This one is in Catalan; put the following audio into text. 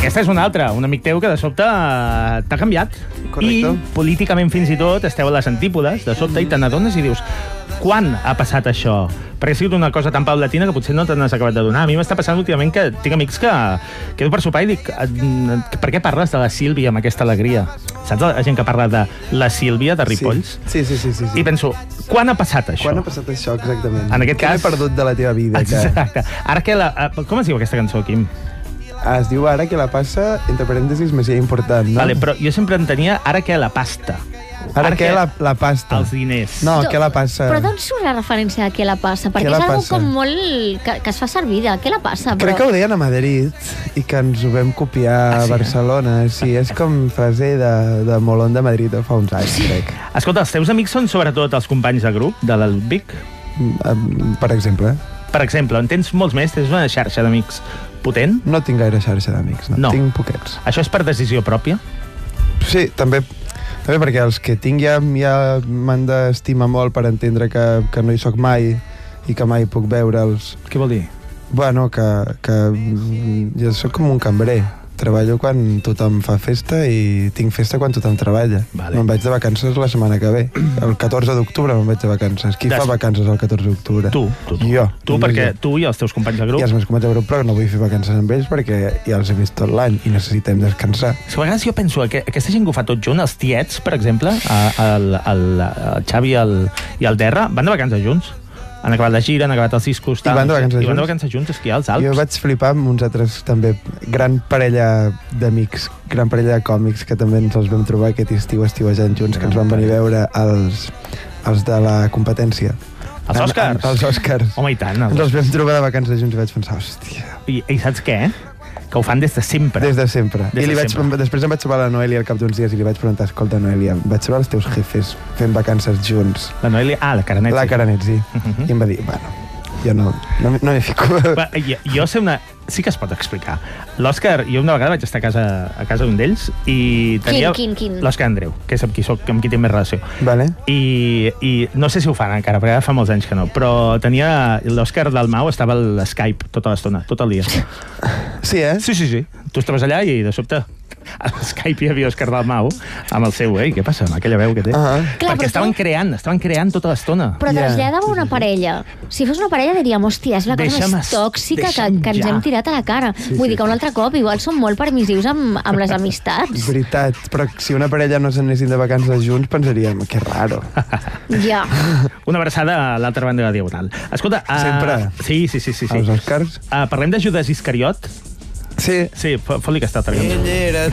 Aquesta és una altra, un amic teu que de sobte t'ha canviat. Correcte. I políticament fins i tot esteu a les antípodes, de sobte, i te n'adones i dius quan ha passat això? Perquè ha sigut una cosa tan paulatina que potser no te n'has acabat de donar. A mi m'està passant últimament que tinc amics que quedo per sopar i dic per què parles de la Sílvia amb aquesta alegria? Saps la gent que parla de la Sílvia de Ripolls? Sí. I penso, quan ha passat això? Quan ha passat això, exactament? En aquest cas... Què he perdut de la teva vida? Exacte. Ara que com es diu aquesta cançó, Quim? Es diu Ara que la passa, entre parèntesis, més important, no? Vale, però jo sempre entenia ara que la pasta. Ara que la pasta. Els diners. No, què la passa? Però d'on surt la referència de què la passa? Perquè és algo com molt... que es fa servir de què la passa. Però... Crec que ho deien a Madrid i que ens ho vam copiar a Barcelona. Sí, és com frase de Molón de Madrid fa uns anys, crec. Escolta, els teus amics són sobretot els companys de grup de l'Albic? Per exemple. Per exemple, en tens molts més? Tens una xarxa d'amics potent? No tinc gaire xarxa d'amics, no. Tinc poquets. Això és per decisió pròpia? Sí, també perquè els que tinc ja m'han d'estimar molt per entendre que no hi soc mai i que mai puc veure'ls. Què vol dir? Bueno, que jo soc com un cambrer. Treballo quan tothom fa festa i tinc festa quan tothom treballa. Vale. Me'n vaig de vacances la setmana que ve. El 14 d'octubre me'n vaig de vacances. Qui fa vacances el 14 d'octubre? Tu. Jo. Tu, perquè tu i els teus companys de grup. I els meus companys de grup, però no vull fer vacances amb ells perquè ja els he vist tot l'any i necessitem descansar. A vegades jo penso que aquesta gent que ho fa tot junt, els tiets, per exemple, el Xavi i el Terra, van de vacances junts. Han acabat la gira, han acabat els discos... I van de vacances junts a esquiar als Alps. Jo vaig flipar amb uns altres, també, gran parella d'amics, gran parella de còmics, que també ens els vam trobar aquest estiu estiuejant junts, que ens van venir a veure els de la competència. Els Oscars? Els Oscars. Home, i tant. Ens els vam trobar de vacances junts i vaig pensar, hòstia... I saps què? Que ho fan des de sempre. Des de sempre. Després em vaig trobar la Noelia al cap d'uns dies i li vaig preguntar, escolta, Noelia, vaig trobar els teus jefes fent vacances junts. La Noelia? La Caranet. La Caranet, sí. I em va dir, bueno, jo no m'hi fico. Jo sé una... Sí que es pot explicar. L'Òscar, jo una vegada vaig estar a casa d'un d'ells i tenia... Quin? L'Òscar Andreu, que és amb qui soc, amb qui tinc més relació. Vale. I no sé si ho fan encara, perquè fa molts anys que no, però tenia... L'Òscar Dalmau estava a l'Skype tota l'estona, tot el dia. Sí, eh? Sí. Tu estaves allà i de sobte a l'Skype hi havia Òscar Dalmau amb el seu, què passa, amb aquella veu que té? Perquè estaven creant tota l'estona. Però trasllada-ho a una parella. Si fos una parella diríem, hòstia, és la cosa més tòxica que ens hem tirat a la cara. Vull dir que un altre cop igual són molt permissius amb les amistats. Veritat, però si una parella no s'anessin de vacances junts pensaríem, que raro. Ja. Una abraçada a l'altra banda de la Diagonal. Escolta... Sempre? Sí. Els Oscars? Parlem de Judas Iscariot? Sí. Sí, fot-li aquesta altra cançó.